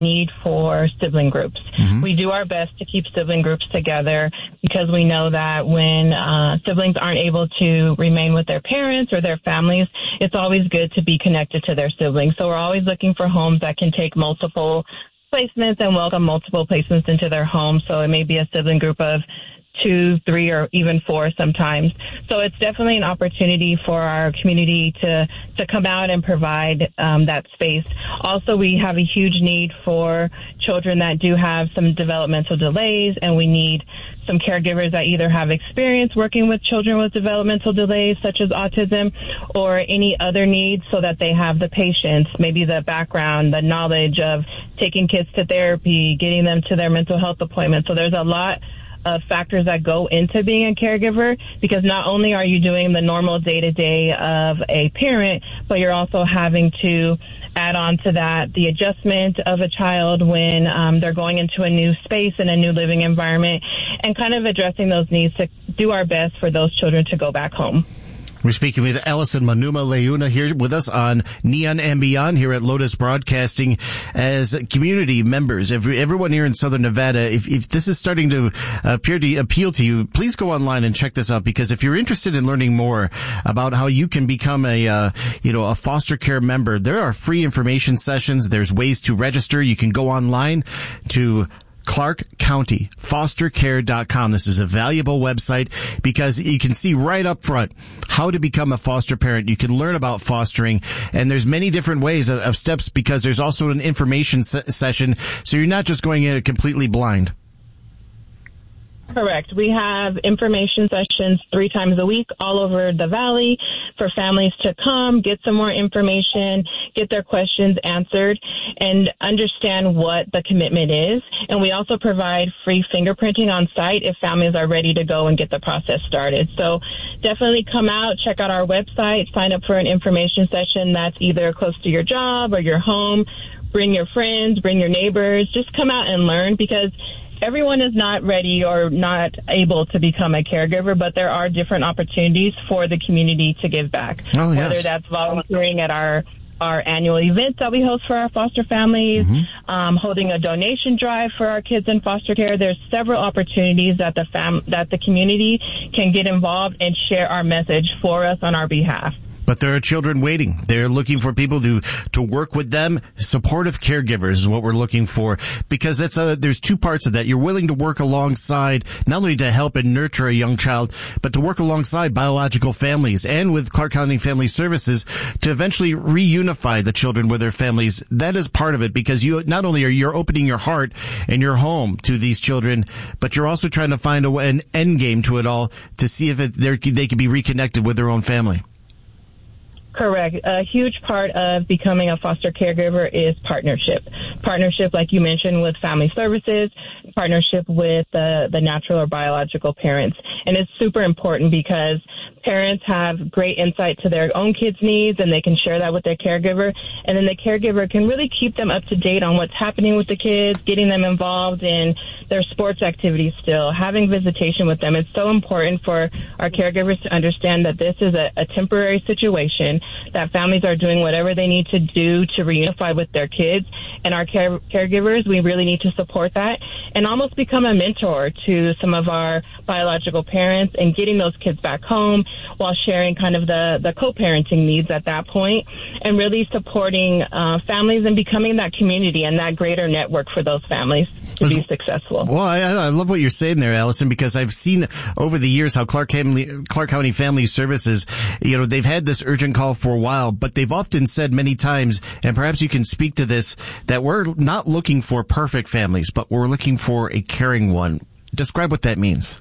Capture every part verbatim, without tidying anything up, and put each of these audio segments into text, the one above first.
need for sibling groups. Mm-hmm. We do our best to keep sibling groups together because we know that when uh, siblings aren't able to remain with their parents or their families, it's always good to be connected to their siblings. So we're always looking for homes that can take multiple placements and welcome multiple placements into their home. So it may be a sibling group of two, three, or even four sometimes. So it's definitely an opportunity for our community to, to come out and provide um, that space. Also, we have a huge need for children that do have some developmental delays, and we need some caregivers that either have experience working with children with developmental delays, such as autism, or any other needs, so that they have the patience, maybe the background, the knowledge of taking kids to therapy, getting them to their mental health appointments. So there's a lot of factors that go into being a caregiver, because not only are you doing the normal day-to-day of a parent, but you're also having to add on to that the adjustment of a child when um, they're going into a new space and a new living environment, and kind of addressing those needs to do our best for those children to go back home. We're speaking with Allison Manuma Leuna here with us on Neon and Beyond here at Lotus Broadcasting. As community members, every, everyone here in Southern Nevada, if, if this is starting to appear to appeal to you, please go online and check this out, because if you're interested in learning more about how you can become a, uh, you know, a foster care member, there are free information sessions. There's ways to register. You can go online to Clark County Foster Care dot com. This is a valuable website because you can see right up front how to become a foster parent. You can learn about fostering, and there's many different ways of, of steps, because there's also an information se- session, so you're not just going in completely blind. Correct. We have information sessions three times a week all over the valley for families to come, get some more information, get their questions answered, and understand what the commitment is. And we also provide free fingerprinting on site if families are ready to go and get the process started. So definitely come out, check out our website, sign up for an information session that's either close to your job or your home. Bring your friends, bring your neighbors, just come out and learn, because everyone is not ready or not able to become a caregiver, but there are different opportunities for the community to give back. Oh, yes. Whether that's volunteering at our our annual events that we host for our foster families, mm-hmm. um, holding a donation drive for our kids in foster care. There's several opportunities that the fam- that the community can get involved and share our message for us on our behalf. But there are children waiting. They're looking for people to, to work with them. Supportive caregivers is what we're looking for, because that's a, there's two parts of that. You're willing to work alongside, not only to help and nurture a young child, but to work alongside biological families and with Clark County Family Services to eventually reunify the children with their families. That is part of it, because you, not only are you opening your heart and your home to these children, but you're also trying to find a, an end game to it all to see if it, they can be reconnected with their own family. Correct. A huge part of becoming a foster caregiver is partnership. Partnership, like you mentioned, with family services, partnership with the, the natural or biological parents. And it's super important because parents have great insight to their own kids' needs, and they can share that with their caregiver. And then the caregiver can really keep them up to date on what's happening with the kids, getting them involved in their sports activities still, having visitation with them. It's so important for our caregivers to understand that this is a, a temporary situation, that families are doing whatever they need to do to reunify with their kids. And our care, caregivers, we really need to support that and almost become a mentor to some of our biological parents and getting those kids back home while sharing kind of the, the co-parenting needs at that point, and really supporting uh, families and becoming that community and that greater network for those families to be successful. Well, I, I love what you're saying there, Allison, because I've seen over the years how Clark County, Clark County Family Services, you know, they've had this urgent call for a while, but they've often said many times, and perhaps you can speak to this, that we're not looking for perfect families, but we're looking for a caring one. Describe what that means.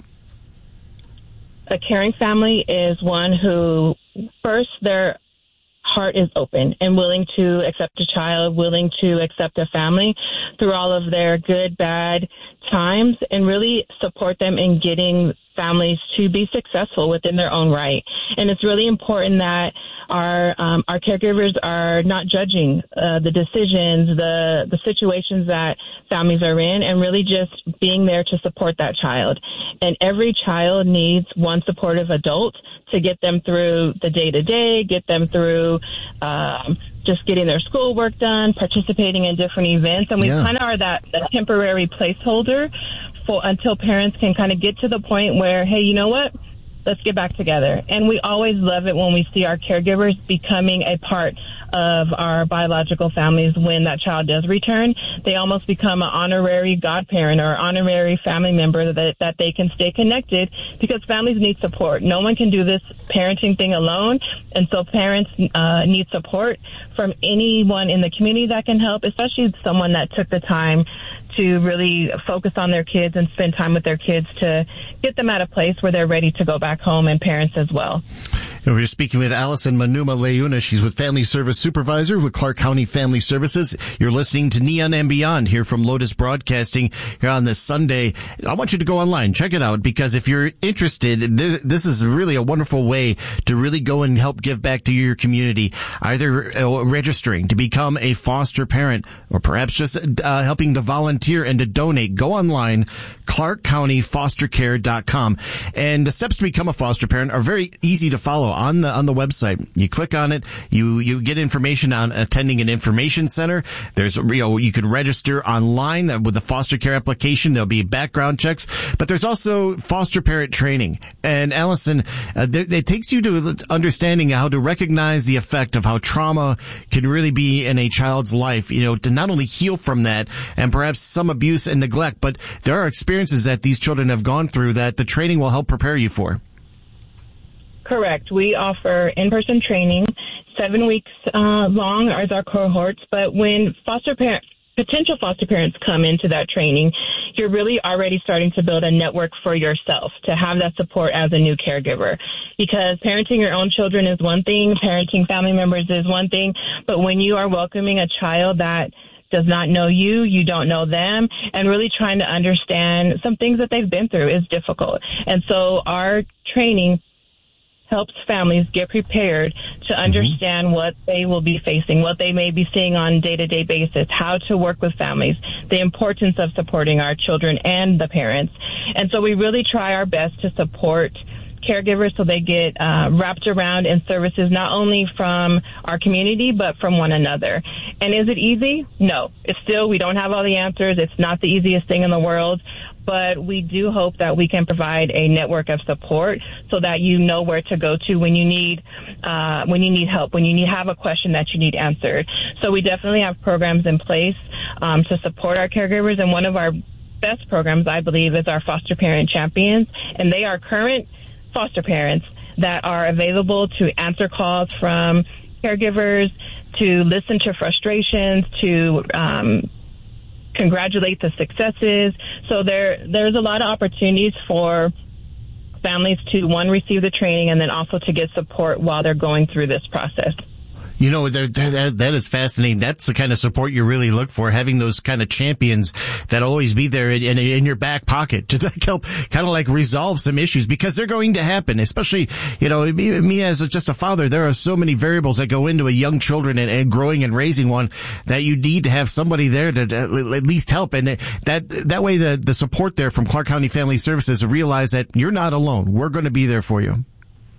A caring family is one who, first, their heart is open and willing to accept a child, willing to accept a family through all of their good, bad times, and really support them in getting families to be successful within their own right. And it's really important that our um, our caregivers are not judging uh, the decisions, the the situations that families are in, and really just being there to support that child. And every child needs one supportive adult to get them through the day-to-day, get them through um, just getting their schoolwork done, participating in different events. And we Yeah. kind of are that, that temporary placeholder for until parents can kind of get to the point where, hey, you know what? Let's get back together. And we always love it when we see our caregivers becoming a part of our biological families when that child does return. They almost become an honorary godparent or honorary family member that, that they can stay connected, because families need support. No one can do this parenting thing alone. And so parents uh, need support from anyone in the community that can help, especially someone that took the time to really focus on their kids and spend time with their kids to get them at a place where they're ready to go back home, and parents as well. And we're speaking with Allison Manuma Leuna. She's with Family Service Supervisor with Clark County Family Services. You're listening to Neon and Beyond here from Lotus Broadcasting here on this Sunday. I want you to go online, check it out, because if you're interested, this is really a wonderful way to really go and help give back to your community, either registering to become a foster parent or perhaps just uh, helping to volunteer and to donate. Go online, clark county foster care dot com. And the steps to become a foster parent are very easy to follow on the on the website. You click on it, you you get information on attending an information center. There's you know you can register online with the foster care application. There'll be background checks, but there's also foster parent training. And Allison, uh, th- it takes you to understanding how to recognize the effect of how trauma can really be in a child's life. You know, to not only heal from that and perhaps some abuse and neglect, but there are experiences that these children have gone through that the training will help prepare you for. Correct. We offer in-person training, seven weeks uh, long as our cohorts. But when foster parent, potential foster parents come into that training, you're really already starting to build a network for yourself to have that support as a new caregiver. Because parenting your own children is one thing, parenting family members is one thing, but when you are welcoming a child that does not know you, you don't know them, and really trying to understand some things that they've been through is difficult. And so our training helps families get prepared to understand mm-hmm. what they will be facing, what they may be seeing on a day-to-day basis, how to work with families, the importance of supporting our children and the parents. And so we really try our best to support caregivers so they get uh, wrapped around in services not only from our community but from one another. And is it easy? No. It's still, we don't have all the answers. It's not the easiest thing in the world, but we do hope that we can provide a network of support so that you know where to go to when you need uh, when you need help, when you need have a question that you need answered. So we definitely have programs in place um, to support our caregivers, and one of our best programs, I believe, is our Foster Parent Champions, and they are current foster parents that are available to answer calls from caregivers, to listen to frustrations, to um, congratulate the successes. So there, there's a lot of opportunities for families to, one, receive the training, and then also to get support while they're going through this process. You know, that, that, that is fascinating. That's the kind of support you really look for, having those kind of champions that always be there in, in your back pocket to help kind of like resolve some issues, because they're going to happen, especially, you know, me, me as just a father, there are so many variables that go into a young children and, and growing and raising one that you need to have somebody there to, to at least help. And that, that way the, the support there from Clark County Family Services realize that you're not alone. We're going to be there for you.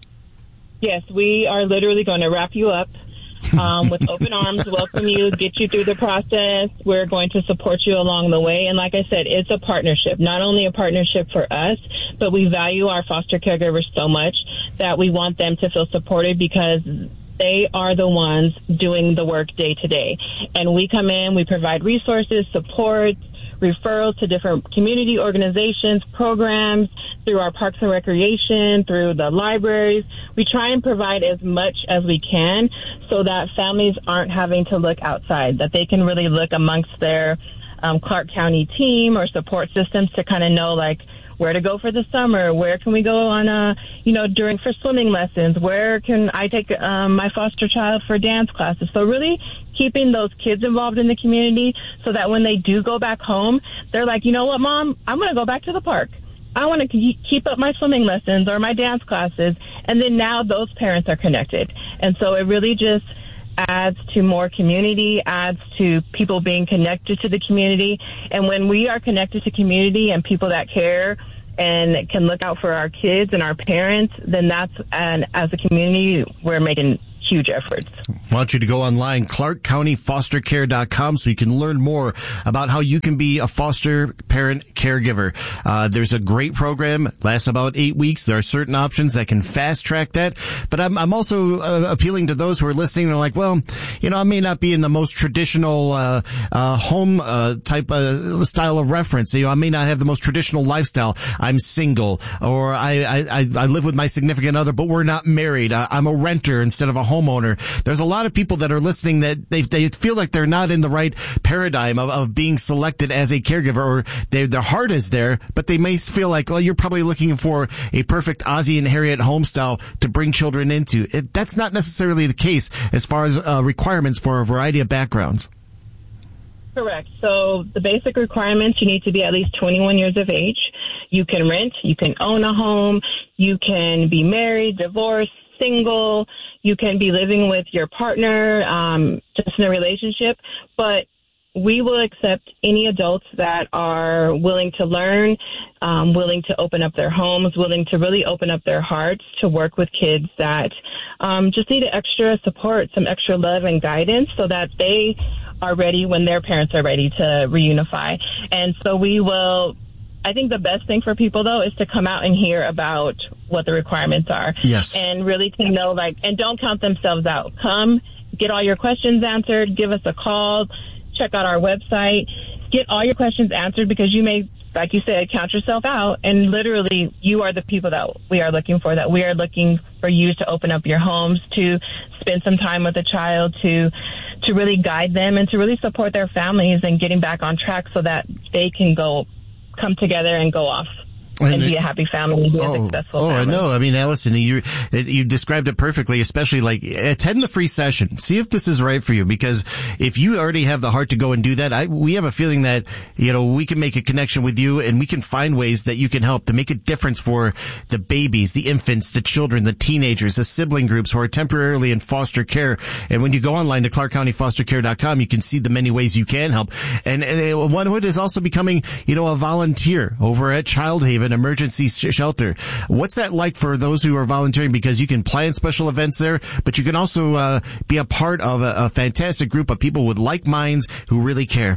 Yes, we are literally going to wrap you up. um, with open arms, welcome you, get you through the process. We're going to support you along the way. And like I said, it's a partnership, not only a partnership for us, but we value our foster caregivers so much that we want them to feel supported, because they are the ones doing the work day to day. And we come in, we provide resources, support, referrals to different community organizations, programs, through our Parks and Recreation, through the libraries. We try and provide as much as we can so that families aren't having to look outside, that they can really look amongst their um, Clark County team or support systems to kind of know, like, where to go for the summer, where can we go on, a, you know, during for swimming lessons, where can I take um, my foster child for dance classes. So really keeping those kids involved in the community so that when they do go back home, they're like, you know what, Mom, I'm going to go back to the park. I want to keep up my swimming lessons or my dance classes. And then now those parents are connected. And so it really just adds to more community, adds to people being connected to the community. And when we are connected to community and people that care and can look out for our kids and our parents, then that's, and as a community, we're making huge efforts. I want you to go online, clark county foster care dot com, so you can learn more about how you can be a foster parent caregiver. Uh, there's a great program, lasts about eight weeks. There are certain options that can fast track that. But I'm, I'm also uh, appealing to those who are listening and are like, well, you know, I may not be in the most traditional uh, uh, home uh, type uh, style of reference. You know, I may not have the most traditional lifestyle. I'm single, or I, I, I live with my significant other, but we're not married. Uh, I'm a renter instead of a homeowner. There's a lot of people that are listening that they they feel like they're not in the right paradigm of, of being selected as a caregiver, or their their heart is there, but they may feel like, well, you're probably looking for a perfect Ozzie and Harriet home style to bring children into. It, that's not necessarily the case as far as uh, requirements for a variety of backgrounds. Correct. So the basic requirements, you need to be at least twenty-one years of age. You can rent, you can own a home, you can be married, divorced, single, you can be living with your partner, um, just in a relationship, but we will accept any adults that are willing to learn, um, willing to open up their homes, willing to really open up their hearts to work with kids that um, just need extra support, some extra love and guidance so that they are ready when their parents are ready to reunify. And so we will, I think the best thing for people, though, is to come out and hear about what the requirements are. Yes. And really to know, like, and don't count themselves out. Come, get all your questions answered, give us a call, check out our website, get all your questions answered, because you may, like you said, count yourself out, and literally you are the people that we are looking for, that we are looking for you to open up your homes, to spend some time with a child, to to really guide them and to really support their families and getting back on track so that they can go come together and go off and, and be a happy family, be oh, a successful oh, family. I know. I mean, Allison, you you described it perfectly, especially like attend the free session. See if this is right for you, because if you already have the heart to go and do that, I, we have a feeling that, you know, we can make a connection with you and we can find ways that you can help to make a difference for the babies, the infants, the children, the teenagers, the sibling groups who are temporarily in foster care. And when you go online to clark county foster care dot com, you can see the many ways you can help. And, and one of it is also becoming, you know, a volunteer over at Child Haven Emergency Shelter. What's that like for those who are volunteering? Because you can plan special events there, but you can also uh, be a part of a, a fantastic group of people with like minds who really care.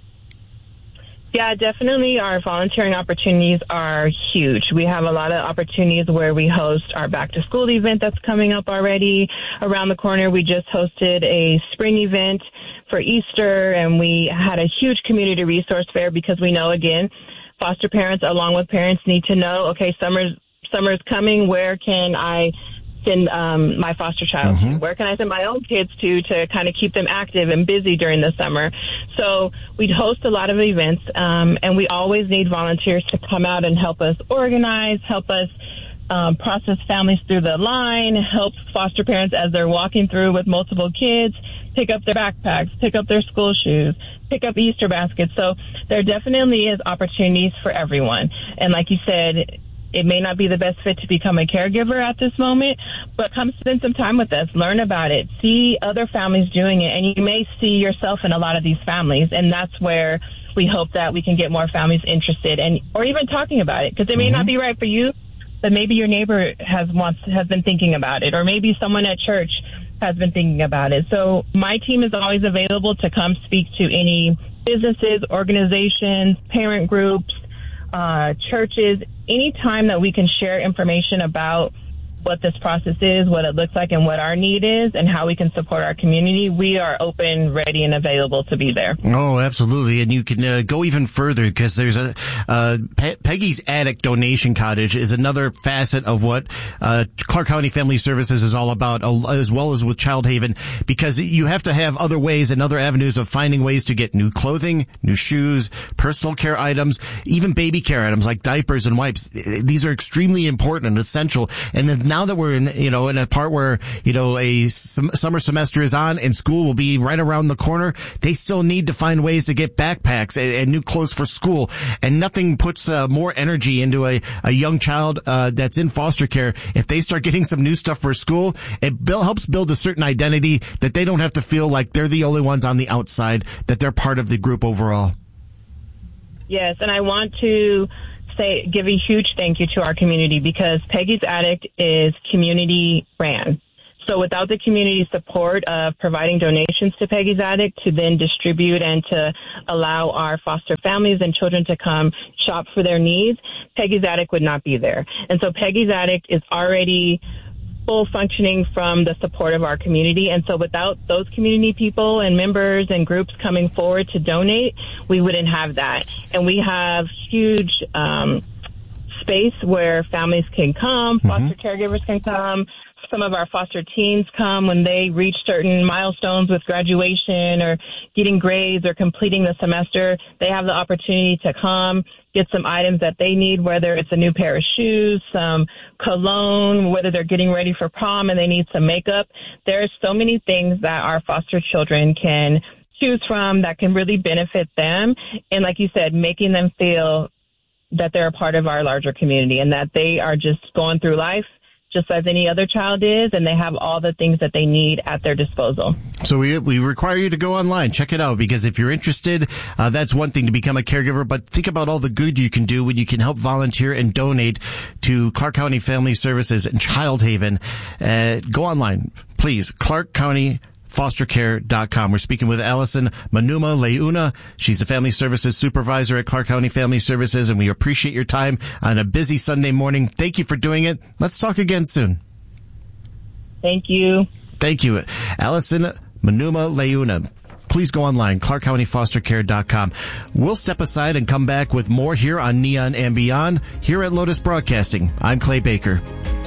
Yeah, definitely. Our volunteering opportunities are huge. We have a lot of opportunities where we host our back to school event that's coming up already around the corner. We just hosted a spring event for Easter, and we had a huge community resource fair, because we know, again, foster parents, along with parents, need to know, okay, summer's, summer's coming. Where can I send um, my foster child mm-hmm. to? Where can I send my own kids to to kind of keep them active and busy during the summer? So we host a lot of events, um, and we always need volunteers to come out and help us organize, help us um, process families through the line, help foster parents as they're walking through with multiple kids, pick up their backpacks, pick up their school shoes, pick up Easter baskets. So there definitely is opportunities for everyone. And like you said, it may not be the best fit to become a caregiver at this moment, but come spend some time with us, learn about it, see other families doing it, and you may see yourself in a lot of these families. And that's where we hope that we can get more families interested, and or even talking about it, because it may mm-hmm. not be right for you, but maybe your neighbor has wants has been thinking about it, or maybe someone at church has been thinking about it. So my team is always available to come speak to any businesses, organizations, parent groups, uh, churches, any time that we can share information about what this process is, what it looks like, and what our need is, and how we can support our community. We are open, ready, and available to be there. Oh, absolutely. And you can uh, go even further, because there's a uh, Pe- Peggy's Attic Donation Cottage is another facet of what uh, Clark County Family Services is all about, as well as with Child Haven, because you have to have other ways and other avenues of finding ways to get new clothing, new shoes, personal care items, even baby care items like diapers and wipes. These are extremely important and essential. And then now that we're in, you know, in a part where, you know, a sum- summer semester is on and school will be right around the corner, they still need to find ways to get backpacks and, and new clothes for school. And nothing puts uh, more energy into a, a young child uh, that's in foster care. If they start getting some new stuff for school, it build, helps build a certain identity that they don't have to feel like they're the only ones on the outside, that they're part of the group overall. Yes, and I want to say, give a huge thank you to our community, because Peggy's Attic is community ran. So without the community support of providing donations to Peggy's Attic to then distribute and to allow our foster families and children to come shop for their needs, Peggy's Attic would not be there. And so Peggy's Attic is already full functioning from the support of our community. And so without those community people and members and groups coming forward to donate, we wouldn't have that. And we have huge um, space where families can come, foster mm-hmm. caregivers can come. Some of our foster teens come when they reach certain milestones with graduation or getting grades or completing the semester. They have the opportunity to come, get some items that they need, whether it's a new pair of shoes, some cologne, whether they're getting ready for prom and they need some makeup. There are so many things that our foster children can choose from that can really benefit them. And like you said, making them feel that they're a part of our larger community and that they are just going through life just as any other child is, and they have all the things that they need at their disposal. So we we require you to go online, check it out, because if you're interested, uh, that's one thing to become a caregiver, but think about all the good you can do when you can help volunteer and donate to Clark County Family Services and Child Haven. Uh, go online, please, clark county foster care dot com. We're speaking with Allison Manuma Leuna. She's a family services supervisor at Clark County Family Services, and we appreciate your time on a busy Sunday morning. Thank you for doing it. Let's talk again soon. Thank you. Thank you. Allison Manuma Leuna. Please go online, clark county foster care dot com. We'll step aside and come back with more here on Neon and Beyond here at Lotus Broadcasting. I'm Clay Baker.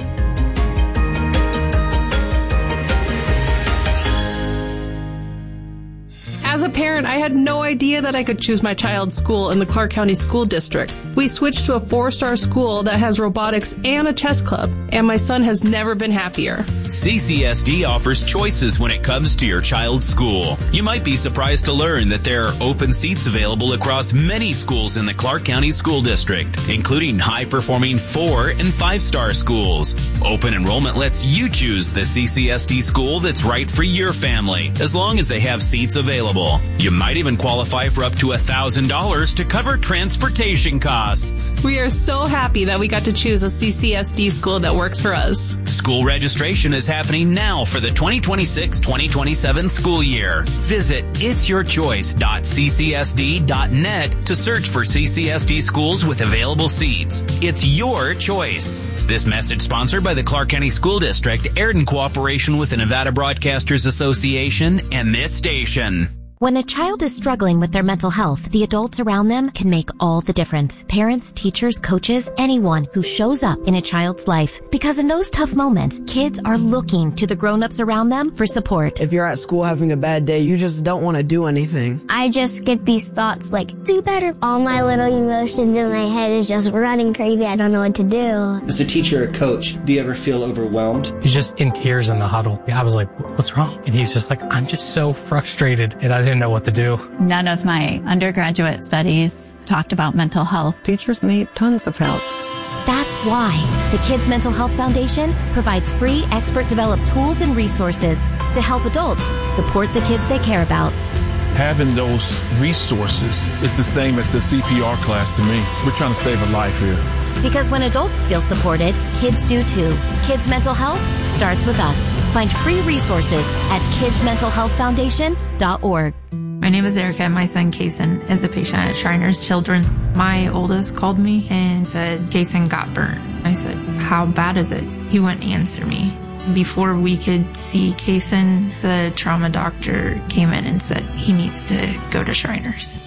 As a parent, I had no idea that I could choose my child's school in the Clark County School District. We switched to a four-star school that has robotics and a chess club, and my son has never been happier. C C S D offers choices when it comes to your child's school. You might be surprised to learn that there are open seats available across many schools in the Clark County School District, including high-performing four- and five-star schools. Open enrollment lets you choose the C C S D school that's right for your family, as long as they have seats available. You might even qualify for up to one thousand dollars to cover transportation costs. We are so happy that we got to choose a C C S D school that works for us. School registration is happening now for the twenty twenty-six twenty twenty-seven school year. Visit its your choice dot c c s d dot net to search for C C S D schools with available seats. It's your choice. This message sponsored by the Clark County School District, aired in cooperation with the Nevada Broadcasters Association and this station. When a child is struggling with their mental health, the adults around them can make all the difference. Parents, teachers, coaches, anyone who shows up in a child's life. Because in those tough moments, kids are looking to the grown-ups around them for support. If you're at school having a bad day, you just don't want to do anything. I just get these thoughts like, do better. All my little emotions in my head is just running crazy. I don't know what to do. As a teacher or coach, do you ever feel overwhelmed? He's just in tears in the huddle. I was like, what's wrong? And he's just like, I'm just so frustrated, and I didn't know what to do. None of my undergraduate studies talked about mental health. Teachers need tons of help. That's why the Kids Mental Health Foundation provides free expert-developed tools and resources to help adults support the kids they care about. Having those resources is the same as the C P R class to me. We're trying to save a life here. Because when adults feel supported, kids do too. Kids Mental Health starts with us. Find free resources at kids mental health foundation dot org. My name is Erica, and my son, Kason, is a patient at Shriners Children. My oldest called me and said, Kason got burnt. I said, how bad is it? He wouldn't answer me. Before we could see Kason, the trauma doctor came in and said he needs to go to Shriners.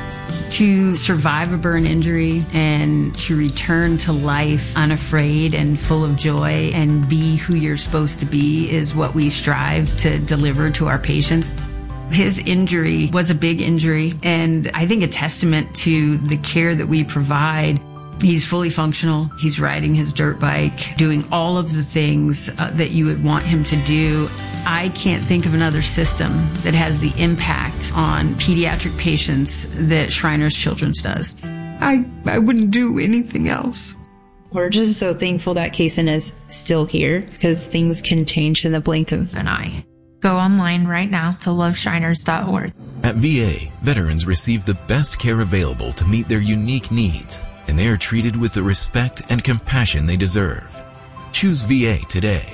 To survive a burn injury and to return to life unafraid and full of joy and be who you're supposed to be is what we strive to deliver to our patients. His injury was a big injury, and I think a testament to the care that we provide. He's fully functional. He's riding his dirt bike, doing all of the things uh, that you would want him to do. I can't think of another system that has the impact on pediatric patients that Shriners Children's does. I, I wouldn't do anything else. We're just so thankful that Kason is still here, because things can change in the blink of an eye. Go online right now to love shiners dot org. At V A, veterans receive the best care available to meet their unique needs, and they are treated with the respect and compassion they deserve. Choose V A today.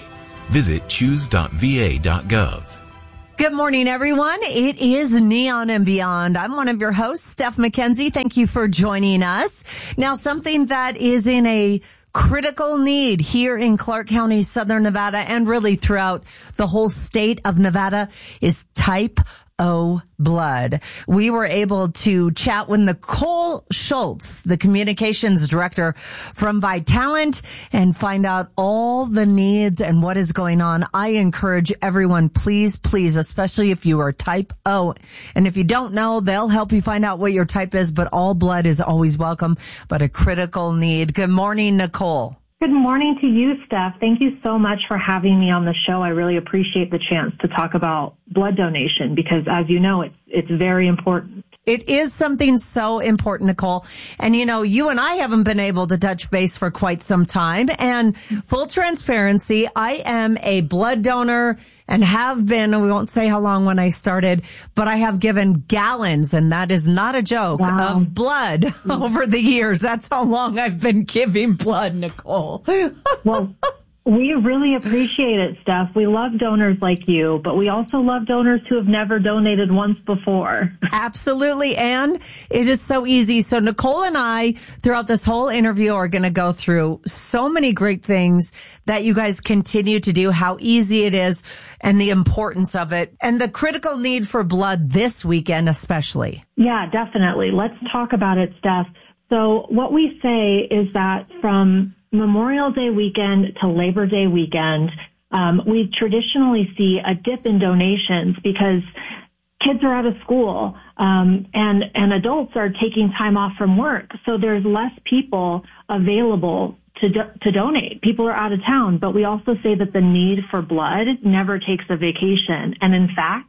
Visit choose dot v a dot gov. Good morning, everyone. It is Neon and Beyond. I'm one of your hosts, Steph McKenzie. Thank you for joining us. Now, something that is in a critical need here in Clark County, Southern Nevada, and really throughout the whole state of Nevada is type O blood. We were able to chat with Nicole Schultz, the communications director from Vitalant, and find out all the needs and what is going on. I encourage everyone, please, please, especially if you are type O. And if you don't know, they'll help you find out what your type is, but all blood is always welcome, but a critical need. Good morning, Nicole. Good morning to you, Steph. Thank you so much for having me on the show. I really appreciate the chance to talk about blood donation because, as you know, it's it's very important. It is something so important, Nicole. And, you know, you and I haven't been able to touch base for quite some time. And full transparency, I am a blood donor and have been, and we won't say how long when I started, but I have given gallons, and that is not a joke, wow. of blood over the years. That's how long I've been giving blood, Nicole. Well, we really appreciate it, Steph. We love donors like you, but we also love donors who have never donated once before. Absolutely. And it is so easy. So Nicole and I, throughout this whole interview, are going to go through so many great things that you guys continue to do, how easy it is, and the importance of it, and the critical need for blood this weekend especially. Yeah, definitely. Let's talk about it, Steph. So what we say is that from Memorial Day weekend to Labor Day weekend, um, we traditionally see a dip in donations because kids are out of school um, and and adults are taking time off from work. So there's less people available to do, to donate. People are out of town, but we also say that the need for blood never takes a vacation. And in fact,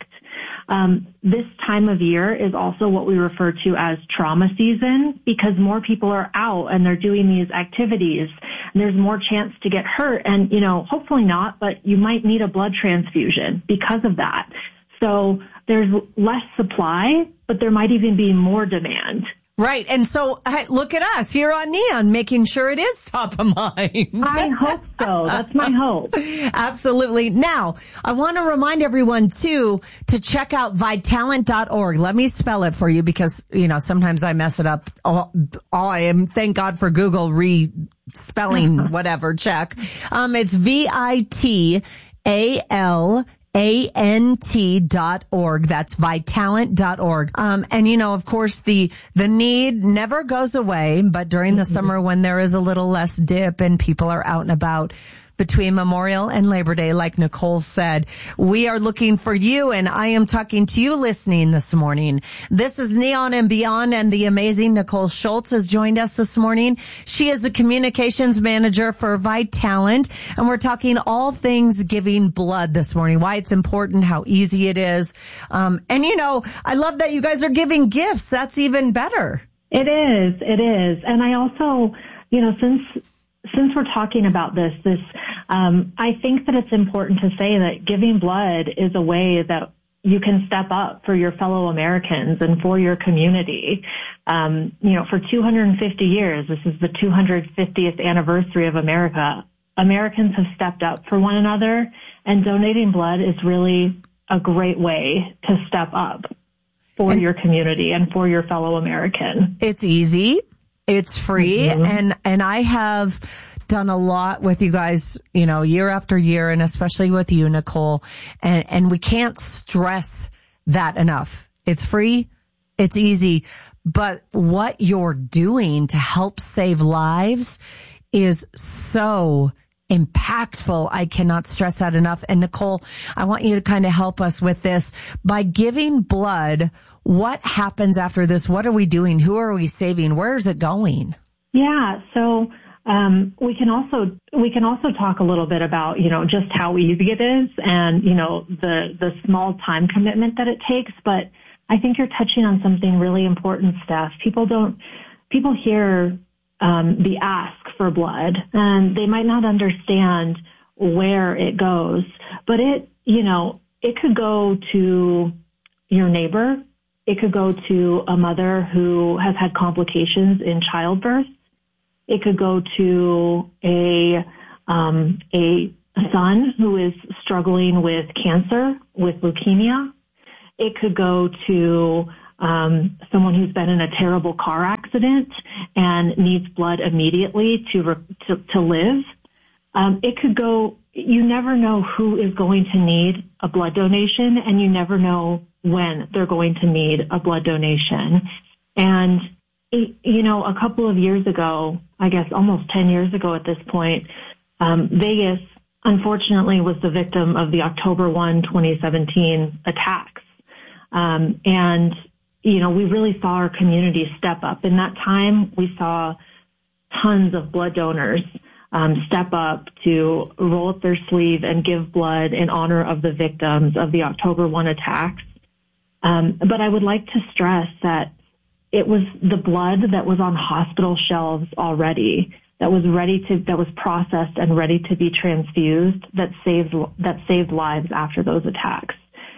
Um, this time of year is also what we refer to as trauma season because more people are out and they're doing these activities and there's more chance to get hurt. And, you know, hopefully not, but you might need a blood transfusion because of that. So there's less supply, but there might even be more demand. Right. And so hey, look at us here on Neon, making sure it is top of mind. I hope so. That's my hope. Absolutely. Now, I want to remind everyone, too, to check out vitalant dot org. Let me spell it for you because, you know, sometimes I mess it up. All, all I am, thank God for Google re-spelling whatever, check. Um, it's V I T A L A N T dot org. That's Vitalant dot org. Um, and you know, of course, the, the need never goes away, but during the mm-hmm. summer when there is a little less dip and people are out and about, between Memorial and Labor Day, like Nicole said, we are looking for you, and I am talking to you listening this morning. This is Neon and Beyond, and the amazing Nicole Schultz has joined us this morning. She is a communications manager for Vitalant, and we're talking all things giving blood this morning, why it's important, how easy it is. Um, and you know, I love that you guys are giving gifts. That's even better. It is. It is. And I also, you know, since Since we're talking about this, this, um, I think that it's important to say that giving blood is a way that you can step up for your fellow Americans and for your community. Um, you know, for two hundred fifty years, this is the two hundred fiftieth anniversary of America. Americans have stepped up for one another, and donating blood is really a great way to step up for and your community and for your fellow American. It's easy. It's free. Mm-hmm. And, and I have done a lot with you guys, you know, year after year, and especially with you, Nicole. And, and we can't stress that enough. It's free. It's easy. But what you're doing to help save lives is so impactful. I cannot stress that enough. And Nicole, I want you to kind of help us with this. By giving blood, what happens after this? What are we doing? Who are we saving? Where is it going? Yeah. So, um, we can also, we can also talk a little bit about, you know, just how easy it is and, you know, the, the small time commitment that it takes. But I think you're touching on something really important, Steph. People don't, people hear Um, the ask for blood, and they might not understand where it goes, but it, you know, it could go to your neighbor. It could go to a mother who has had complications in childbirth. It could go to a, um, a son who is struggling with cancer, with leukemia. It could go to um, someone who's been in a terrible car accident and needs blood immediately to re- to, to live. Um, it could go. You never know who is going to need a blood donation, and you never know when they're going to need a blood donation. And it, you know, a couple of years ago, I guess almost ten years ago at this point, um, Vegas, unfortunately, was the victim of the October first, twenty seventeen attacks. Um, and, you know, we really saw our community step up. In that time, we saw tons of blood donors um, step up to roll up their sleeve and give blood in honor of the victims of the October first attacks. Um, but I would like to stress that it was the blood that was on hospital shelves already, that was ready to, that was processed and ready to be transfused, that saved, that saved lives after those attacks.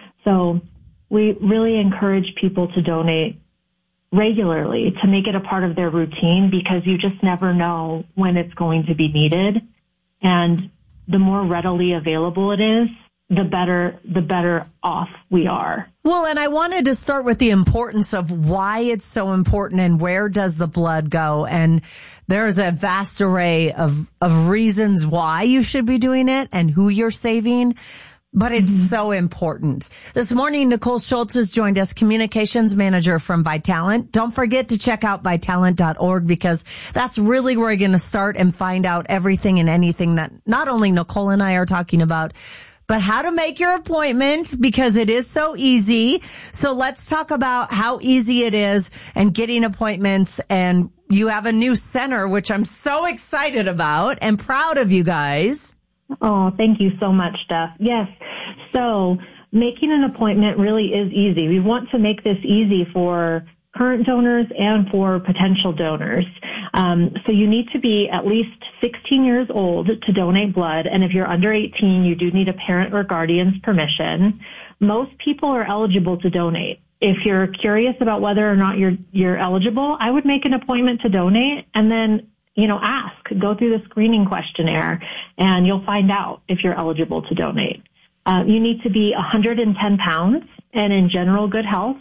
So we really encourage people to donate regularly, to make it a part of their routine, because you just never know when it's going to be needed. And the more readily available it is, the better, the better off we are. Well, and I wanted to start with the importance of why it's so important and where does the blood go. And there's a vast array of, of reasons why you should be doing it and who you're saving. But it's mm-hmm. so important. This morning, Nicole Schultz has joined us, communications manager from Vitalant. Don't forget to check out vitalant dot org, because that's really where you're going to start and find out everything and anything that not only Nicole and I are talking about, but how to make your appointment, because it is so easy. So let's talk about how easy it is and getting appointments. And you have a new center, which I'm so excited about and proud of you guys. Oh, thank you so much, Steph. Yes. So making an appointment really is easy. We want to make this easy for current donors and for potential donors. Um, so you need to be at least sixteen years old to donate blood. And if you're under eighteen, you do need a parent or guardian's permission. Most people are eligible to donate. If you're curious about whether or not you're, you're eligible, I would make an appointment to donate and then, you know, ask, go through the screening questionnaire, and you'll find out if you're eligible to donate. Uh, you need to be one hundred ten pounds and in general good health.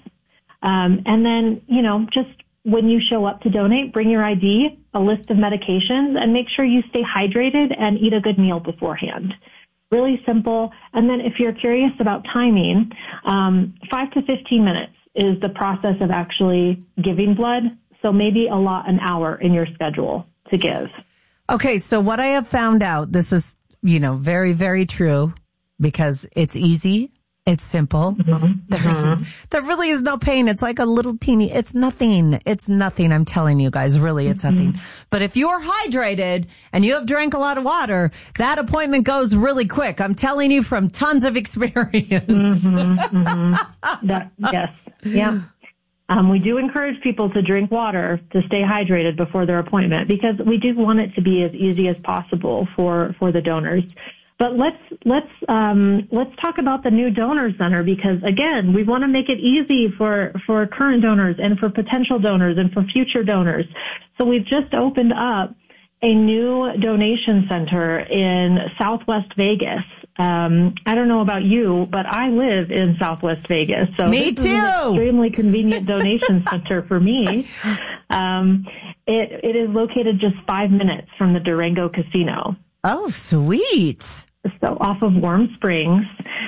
Um, and then, you know, just when you show up to donate, bring your I D, a list of medications, and make sure you stay hydrated and eat a good meal beforehand. Really simple. And then if you're curious about timing, um, five to fifteen minutes is the process of actually giving blood. So maybe allot an hour in your schedule to give. Okay, so what I have found out, this is, you know, very, very true, because it's easy, it's simple. Mm-hmm. There's, mm-hmm. there really is no pain. It's like a little teeny, it's nothing. It's nothing. I'm telling you guys, really, it's mm-hmm. nothing. But if you're hydrated and you have drank a lot of water, that appointment goes really quick. I'm telling you from tons of experience. Mm-hmm. Mm-hmm. That, yes. Yeah. Um, we do encourage people to drink water to stay hydrated before their appointment, because we do want it to be as easy as possible for, for the donors. But let's let's um, let's talk about the new donor center, because again, we want to make it easy for for current donors and for potential donors and for future donors. So we've just opened up a new donation center in Southwest Vegas. Um, I don't know about you, but I live in Southwest Vegas. So me this too. is an extremely convenient donation center for me. Um, it, it is located just five minutes from the Durango Casino. Oh, sweet. So off of Warm Springs.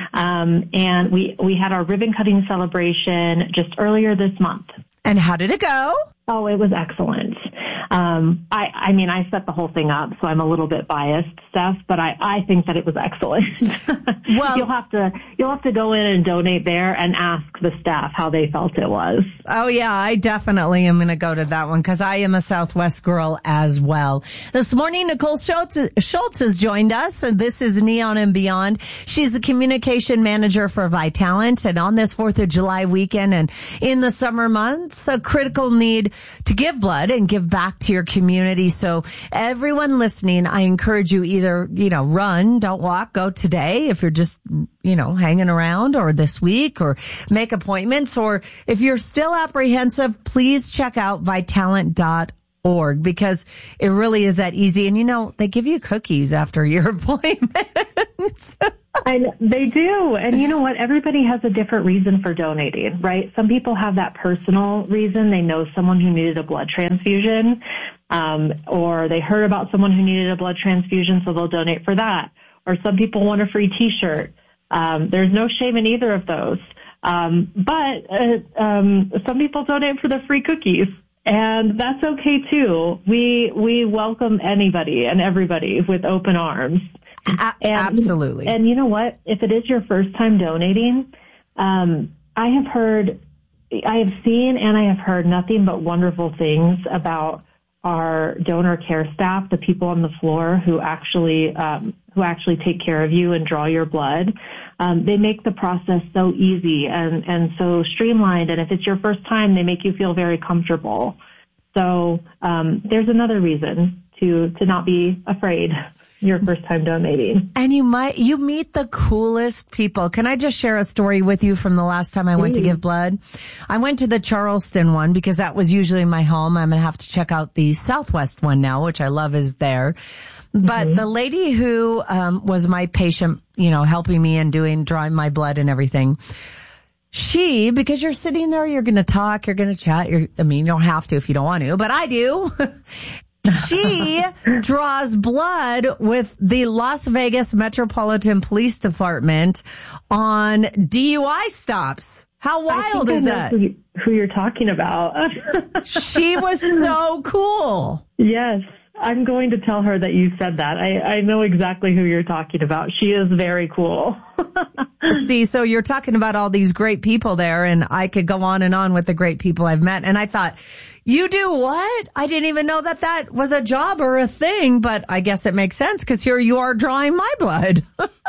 Um, and we, we had our ribbon cutting celebration just earlier this month. And how did it go? Oh, it was excellent. Um, I, I mean, I set the whole thing up, so I'm a little bit biased, Steph, but I, I think that it was excellent. Well, you'll have to, you'll have to go in and donate there and ask the staff how they felt it was. Oh yeah, I definitely am going to go to that one, because I am a Southwest girl as well. This morning, Nicole Schultz, Schultz has joined us, and this is Neon and Beyond. She's the communication manager for Vitalant, and on this fourth of July weekend and in the summer months, a critical need to give blood and give back to your community. So everyone listening, I encourage you either, you know, run, don't walk, go today if you're just, you know, hanging around, or this week, or make appointments. Or if you're still apprehensive, please check out vitalant dot org, because it really is that easy. And you know, they give you cookies after your appointment. And they do. And you know what? Everybody has a different reason for donating, right? Some people have that personal reason. They know someone who needed a blood transfusion, um, or they heard about someone who needed a blood transfusion, so they'll donate for that. Or some people want a free T-shirt. Um, there's no shame in either of those. Um, but uh, um, some people donate for the free cookies. And that's okay too. We we welcome anybody and everybody with open arms. A- and, absolutely. And you know what? If it is your first time donating, um, I have heard, I have seen, and I have heard nothing but wonderful things about our donor care staff, the people on the floor who actually um, who actually take care of you and draw your blood. Um, they make the process so easy and, and so streamlined. And if it's your first time, they make you feel very comfortable. So um, there's another reason to to not be afraid your first time donating. And you might, you meet the coolest people. Can I just share a story with you from the last time I went to give blood? I went to the Charleston one because that was usually my home. I'm going to have to check out the Southwest one now, which I love is there. But mm-hmm. the lady who um, was my patient, you know, helping me and doing, drawing my blood and everything, she, because you're sitting there, you're going to talk, you're going to chat. You're, I mean, you don't have to if you don't want to, but I do. She draws blood with the Las Vegas Metropolitan Police Department on D U I stops. How wild is that? Who, who you're talking about. She was so cool. Yes. I'm going to tell her that you said that. I, I know exactly who you're talking about. She is very cool. See, so you're talking about all these great people there, and I could go on and on with the great people I've met. And I thought, you do what? I didn't even know that that was a job or a thing, but I guess it makes sense because here you are drawing my blood.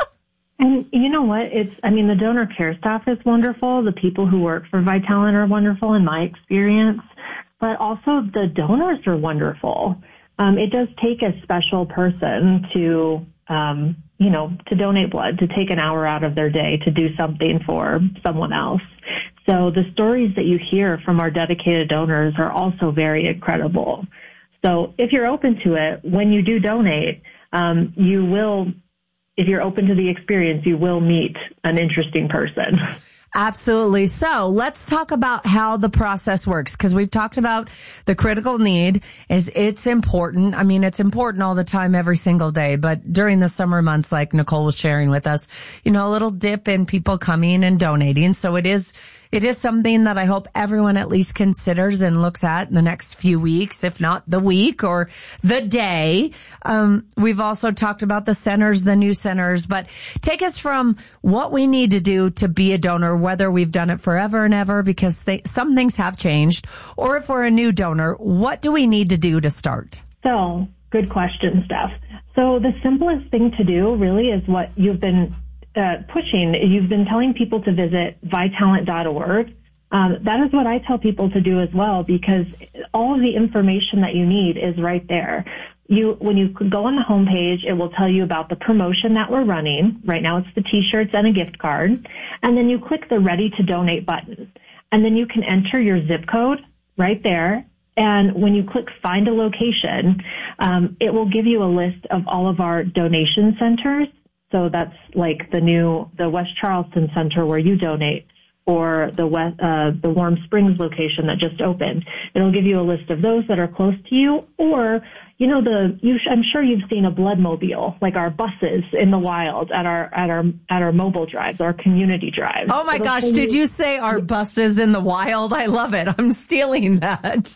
And you know what? It's, I mean, the donor care staff is wonderful. The people who work for Vitalant are wonderful in my experience, but also the donors are wonderful. Um, it does take a special person to, um, you know, to donate blood, to take an hour out of their day to do something for someone else. So the stories that you hear from our dedicated donors are also very incredible. So if you're open to it, when you do donate, um, you will, if you're open to the experience, you will meet an interesting person. Absolutely. So let's talk about how the process works, because we've talked about the critical need is it's important. I mean, it's important all the time, every single day. But during the summer months, like Nicole was sharing with us, you know, a little dip in people coming and donating. So it is, it is something that I hope everyone at least considers and looks at in the next few weeks, if not the week or the day. Um, we've also talked about the centers, the new centers, but take us from what we need to do to be a donor, whether we've done it forever and ever, because they, some things have changed, or if we're a new donor, what do we need to do to start? So, good question, Steph. So the simplest thing to do really is what you've been uh, pushing. You've been telling people to visit vitalant dot org. Um, that is what I tell people to do as well, because all of the information that you need is right there. You, when you go on the homepage, it will tell you about the promotion that we're running. Right now it's the t-shirts and a gift card. And then you click the Ready to Donate button. And then you can enter your zip code right there. And when you click Find a Location, um, it will give you a list of all of our donation centers. So that's like the new, the West Charleston Center where you donate, or the West, uh, the Warm Springs location that just opened. It'll give you a list of those that are close to you, or, you know, the, you, I'm sure you've seen a blood mobile, like our buses in the wild at our, at our, at our mobile drives, our community drives. Oh my It'll gosh. Did you say our buses in the wild? I love it. I'm stealing that.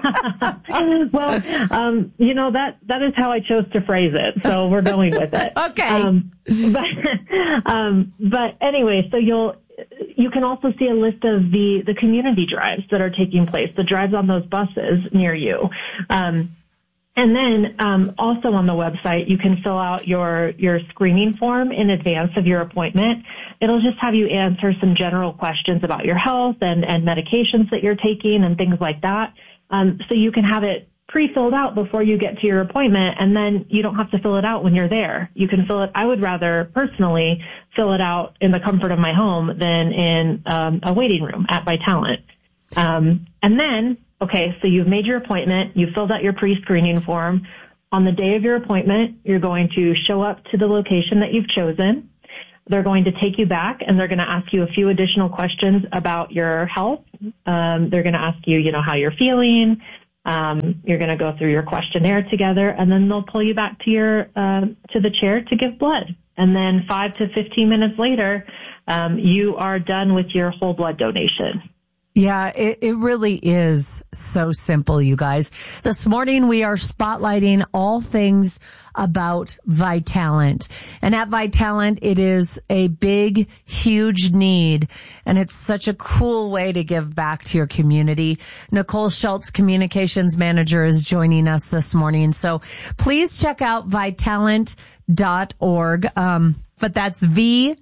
Well, um, you know, that, that is how I chose to phrase it. So we're going with it. Okay. Um, but, um, but anyway, so you'll, you can also see a list of the, the community drives that are taking place, the drives on those buses near you. Um, and then um, also on the website, you can fill out your, your screening form in advance of your appointment. It'll just have you answer some general questions about your health and, and medications that you're taking and things like that. Um, so you can have it pre-filled out before you get to your appointment, and then you don't have to fill it out when you're there. You can fill it, I would rather personally fill it out in the comfort of my home than in um, a waiting room at Vitalant. Um, and then, okay, so you've made your appointment, you filled out your pre-screening form. on the day of your appointment, you're going to show up to the location that you've chosen. They're going to take you back and they're going to ask you a few additional questions about your health. Um, they're going to ask you, you know, how you're feeling. Um, you're going to go through your questionnaire together, and then they'll pull you back to your, uh, to the chair to give blood. And then five to fifteen minutes later, um, you are done with your whole blood donation. Yeah, it, it really is so simple, you guys. This morning we are spotlighting all things about Vitalant. And at Vitalant, it is a big, huge need. And it's such a cool way to give back to your community. Nicole Schultz, Communications Manager, is joining us this morning. So please check out vitalant dot org. Um, but that's V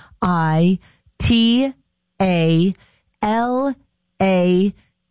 I T A L A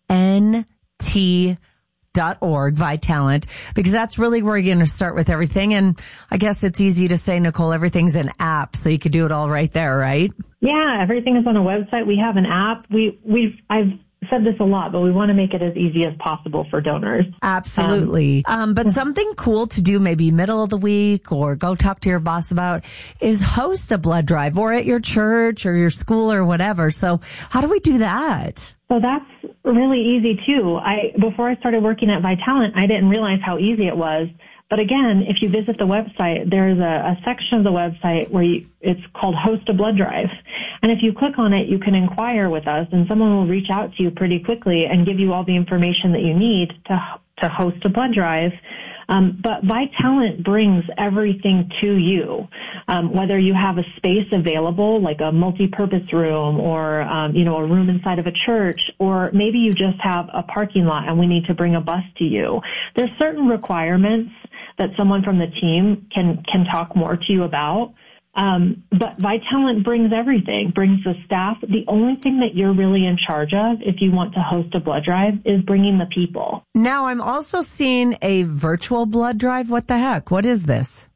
N T dot org, Vitalant, because that's really where you're going to start with everything. And I guess it's easy to say, Nicole, everything's an app, so you could do it all right there, right? Yeah, everything is on a website. We have an app. We, we've, I've said this a lot, but we want to make it as easy as possible for donors. Absolutely. Um, um, but something cool to do maybe middle of the week or go talk to your boss about is host a blood drive, or at your church or your school or whatever. So how do we do that? So that's really easy too. I, before I started working at Vitalant, I didn't realize how easy it was. But again, if you visit the website, there's a, a section of the website where you, it's called Host a Blood Drive. And if you click on it, you can inquire with us, and someone will reach out to you pretty quickly and give you all the information that you need to to host a blood drive. Um, but Vitalant brings everything to you, um, whether you have a space available, like a multi-purpose room, or um, you know, a room inside of a church, or maybe you just have a parking lot and we need to bring a bus to you. There's certain requirements that someone from the team can can talk more to you about. Um, but Vitalant brings everything, brings the staff. The only thing that you're really in charge of, if you want to host a blood drive, is bringing the people. Now, I'm also seeing a virtual blood drive. What the heck? What is this?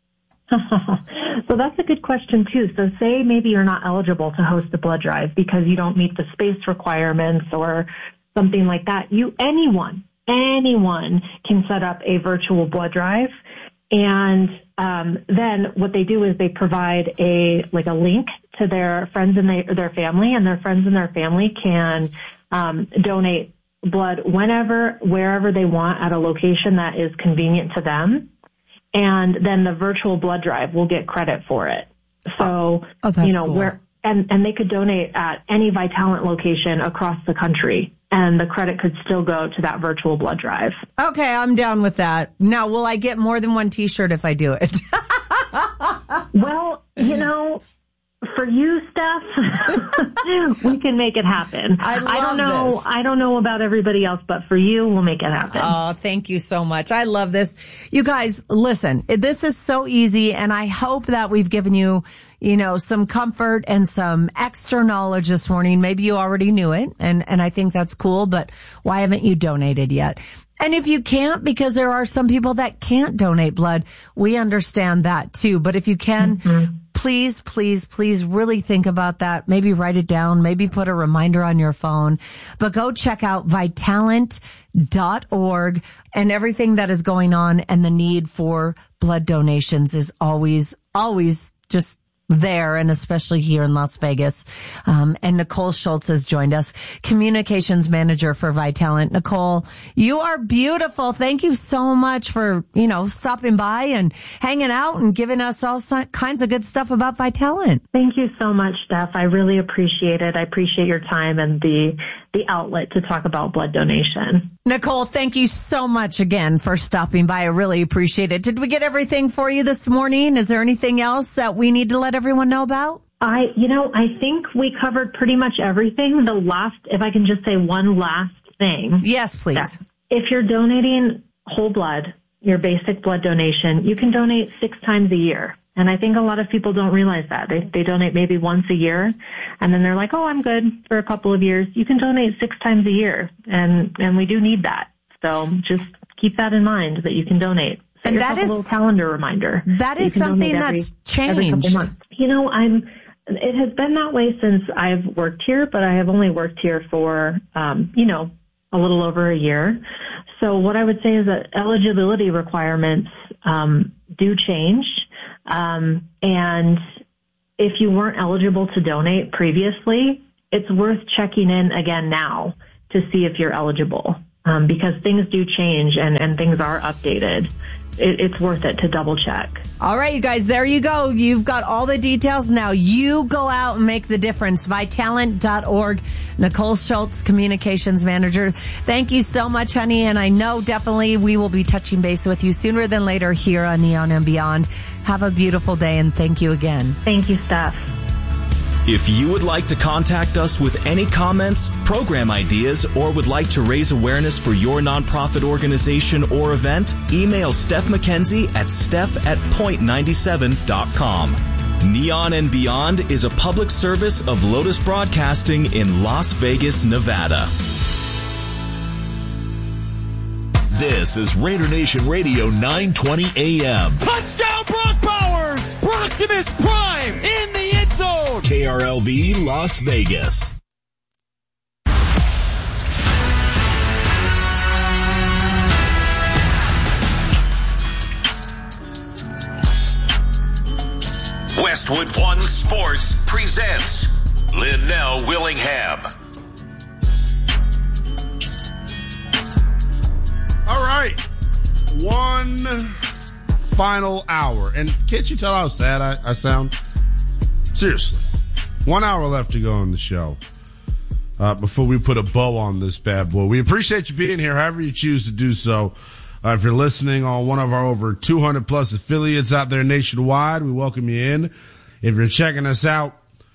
So that's a good question, too. So say maybe you're not eligible to host a blood drive because you don't meet the space requirements or something like that. You, anyone, anyone can set up a virtual blood drive. And um, then what they do is they provide a like a link to their friends and they, their family, and their friends and their family can um, donate blood whenever, wherever they want at a location that is convenient to them. And then the virtual blood drive will get credit for it. So, oh, that's you know, cool. where and, and they could donate at any Vitalant location across the country, and the credit could still go to that virtual blood drive. Okay, I'm down with that. Now, will I get more than one T-shirt if I do it? Well, you know, for you, Steph, we can make it happen. I, love I don't know. This. I don't know about everybody else, but for you, we'll make it happen. Oh, thank you so much. I love this. You guys, listen, this is so easy, and I hope that we've given you, you know, some comfort and some extra knowledge this morning. Maybe you already knew it, and, and I think that's cool, but why haven't you donated yet? And if you can't, because there are some people that can't donate blood, we understand that too. But if you can, mm-hmm. please, please, please really think about that. Maybe write it down. Maybe put a reminder on your phone. But go check out vitalant dot org, and everything that is going on, and the need for blood donations is always, always just there, and especially here in Las Vegas. Um, and Nicole Schultz has joined us, Communications Manager for Vitalant. Nicole, you are beautiful. Thank you so much for, you know, stopping by and hanging out and giving us all kinds of good stuff about Vitalant. Thank you so much, Steph. I really appreciate it. I appreciate your time and the the outlet to talk about blood donation. Nicole, thank you so much again for stopping by. I really appreciate it. Did we get everything for you this morning? Is there anything else that we need to let everyone know about? I, you know, I think we covered pretty much everything. The last, if I can just say one last thing. Yes, please. If you're donating whole blood, your basic blood donation, you can donate six times a year. And I think a lot of people don't realize that. They they donate maybe once a year, and then they're like, oh, I'm good for a couple of years. You can donate six times a year, and, and we do need that. So just keep that in mind, that you can donate. Set and that is a little calendar reminder. That is something every, that's changed. You know, I'm. It has been that way since I've worked here, but I have only worked here for, um, you know, a little over a year. So what I would say is that eligibility requirements um, do change. Um, and if you weren't eligible to donate previously, it's worth checking in again now to see if you're eligible, um, because things do change and, and things are updated. It, it's worth it to double check. All right, you guys, there you go. You've got all the details. Now you go out and make the difference. Vitalant dot org. Nicole Schultz, Communications Manager. Thank you so much, honey. And I know definitely we will be touching base with you sooner than later here on Neon and Beyond. Have a beautiful day, and thank you again. Thank you, Steph. If you would like to contact us with any comments, program ideas, or would like to raise awareness for your nonprofit organization or event, email Steph McKenzie at steph at point ninety-seven dot com. Neon and Beyond is a public service of Lotus Broadcasting in Las Vegas, Nevada. This is Raider Nation Radio nine twenty A M. Touchdown Brock Bowers! Proctimus Prime in the end zone! K R L V Las Vegas. Westwood One Sports presents Linnell Willingham. All right, one final hour. And can't you tell how sad I, I sound? Seriously. One hour left to go on the show uh, before we put a bow on this bad boy. We appreciate you being here, however you choose to do so. Uh, if you're listening on one of our over two hundred plus affiliates out there nationwide, we welcome you in. If you're checking us out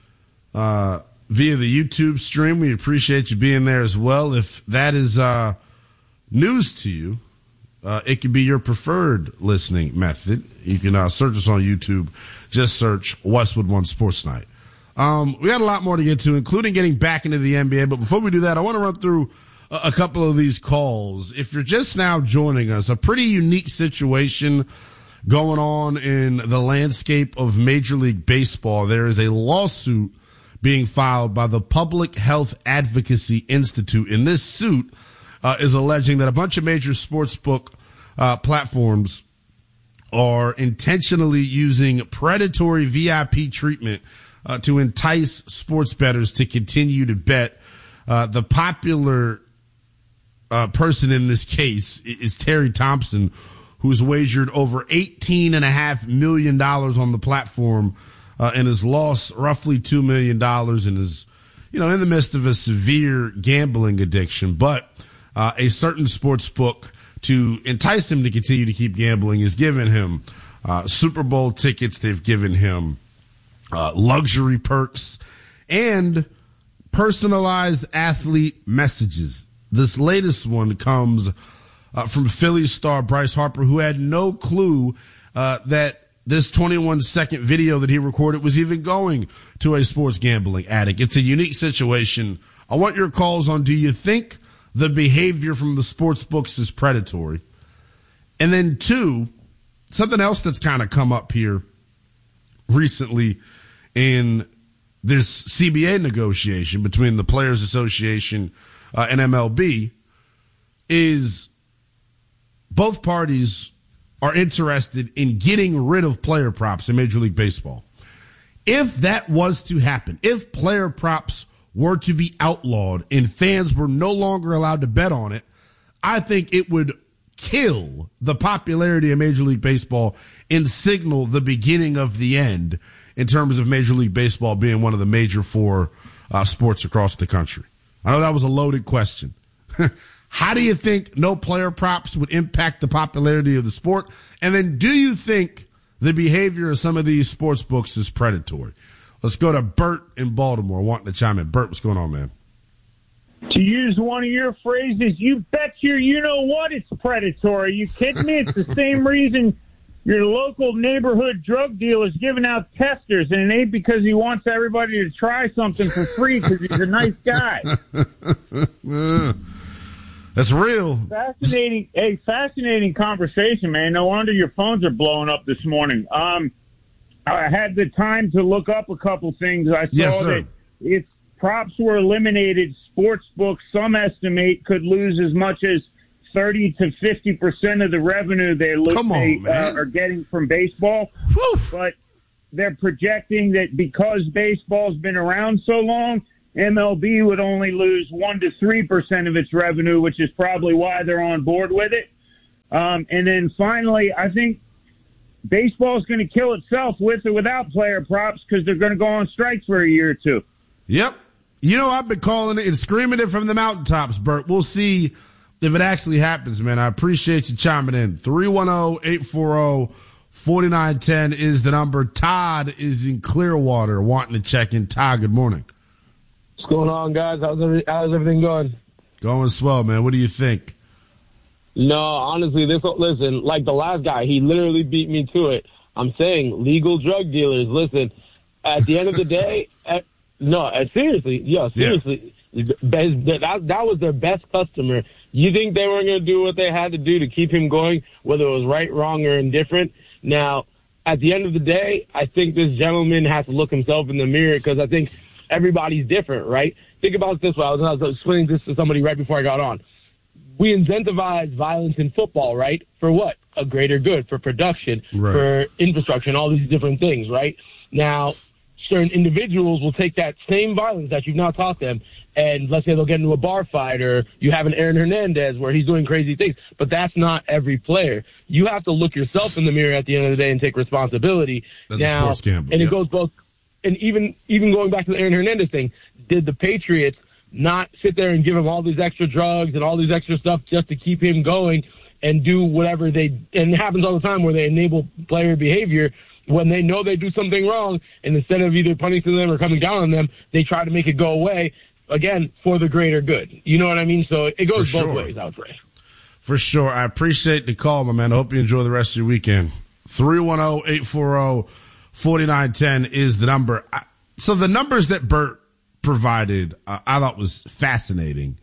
uh, via the YouTube stream, we appreciate you being there as well. If that is uh, news to you, uh, it could be your preferred listening method. You can uh, search us on YouTube. Just search Westwood One Sports Night. Um, we got a lot more to get to, including getting back into the N B A. But before we do that, I want to run through a, a couple of these calls. If you're just now joining us, a pretty unique situation going on in the landscape of Major League Baseball. There is a lawsuit being filed by the Public Health Advocacy Institute. And this suit uh, is alleging that a bunch of major sportsbook uh, platforms are intentionally using predatory V I P treatment uh, to entice sports bettors to continue to bet. Uh, the popular uh, person in this case is Terry Thompson, who's wagered over eighteen and a half million dollars on the platform uh, and has lost roughly two million dollars and is, you know, in the midst of a severe gambling addiction. But uh, a certain sports book, to entice him to continue to keep gambling, is giving him uh, Super Bowl tickets. They've given him uh, luxury perks and personalized athlete messages. This latest one comes uh, from Phillies star Bryce Harper, who had no clue uh, that this twenty-one second video that he recorded was even going to a sports gambling addict. It's a unique situation. I want your calls on, do you think the behavior from the sports books is predatory? And then two, something else that's kind of come up here recently in this C B A negotiation between the Players Association uh, and M L B is both parties are interested in getting rid of player props in Major League Baseball. If that was to happen, if player props were to be outlawed and fans were no longer allowed to bet on it, I think it would kill the popularity of Major League Baseball and signal the beginning of the end in terms of Major League Baseball being one of the major four uh, sports across the country. I know that was a loaded question. How do you think no player props would impact the popularity of the sport? And then do you think the behavior of some of these sports books is predatory? Let's go to Bert in Baltimore wanting to chime in. Bert, what's going on, man? To use one of your phrases, you bet your you-know-what it's predatory. You kidding me? It's the same reason your local neighborhood drug dealer is giving out testers, and it ain't because he wants everybody to try something for free because he's a nice guy. That's real. Fascinating, hey, fascinating conversation, man. No wonder your phones are blowing up this morning. Um, I had the time to look up a couple things. I saw yes, that if props were eliminated, sports books, some estimate, could lose as much as thirty to fifty percent of the revenue they look Come on, they man. uh, are getting from baseball. Whew. But they're projecting that because baseball's been around so long, M L B would only lose one to three percent of its revenue, which is probably why they're on board with it. Um, and then finally, I think baseball is going to kill itself with or without player props because they're going to go on strike for a year or two. Yep. You know, I've been calling it and screaming it from the mountaintops, Bert. We'll see if it actually happens, man. I appreciate you chiming in. three one zero, eight four zero, four nine one zero is the number. Todd is in Clearwater wanting to check in. Todd, good morning. What's going on, guys? How's, every, how's everything going? Going swell, man. What do you think? No, honestly, this listen, like the last guy, he literally beat me to it. I'm saying legal drug dealers, listen, at the end of the day, at, no, uh, seriously, yeah, seriously, yeah. That, that was their best customer. You think they weren't going to do what they had to do to keep him going, whether it was right, wrong, or indifferent? Now, at the end of the day, I think this gentleman has to look himself in the mirror because I think everybody's different, right? Think about it this way. I was, I was explaining this to somebody right before I got on. We incentivize violence in football, right? For what? A greater good, for production, right. For infrastructure, and all these different things, right? Now, certain individuals will take that same violence that you've now taught them, and let's say they'll get into a bar fight, or you have an Aaron Hernandez where he's doing crazy things, but that's not every player. You have to look yourself in the mirror at the end of the day and take responsibility. That's now, a sports gamble, and yeah. it goes both, and even even going back to the Aaron Hernandez thing, did the Patriots not sit there and give him all these extra drugs and all these extra stuff just to keep him going and do whatever they, and it happens all the time where they enable player behavior when they know they do something wrong, and instead of either punishing them or coming down on them, they try to make it go away, again, for the greater good. You know what I mean? So it goes For both sure. ways, I would say. For sure. I appreciate the call, my man. I hope you enjoy the rest of your weekend. three one zero, eight four zero, four nine one zero is the number. I, so the numbers that Bert provided, uh, I thought was fascinating.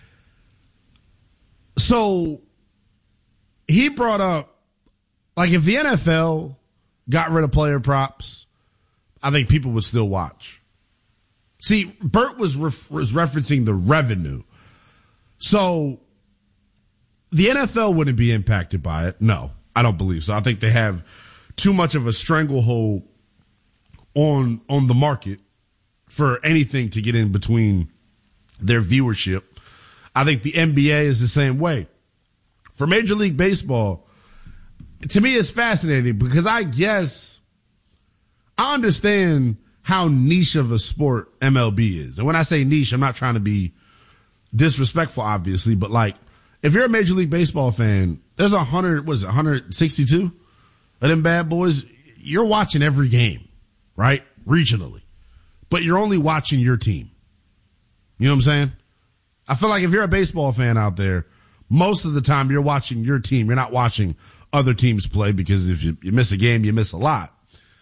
So he brought up, like, if the N F L got rid of player props, I think people would still watch. See, Bert was ref- was referencing the revenue. So the N F L wouldn't be impacted by it. No, I don't believe so. I think they have too much of a stranglehold on on the market for anything to get in between their viewership. I think the N B A is the same way. For Major League Baseball, to me, it's fascinating because I guess I understand how niche of a sport M L B is. And when I say niche, I'm not trying to be disrespectful, obviously, but like, if you're a Major League Baseball fan, there's a hundred, what is it, one hundred sixty-two of them bad boys. You're watching every game, right? Regionally. But you're only watching your team. You know what I'm saying? I feel like if you're a baseball fan out there, most of the time you're watching your team. You're not watching other teams play because if you, you miss a game, you miss a lot.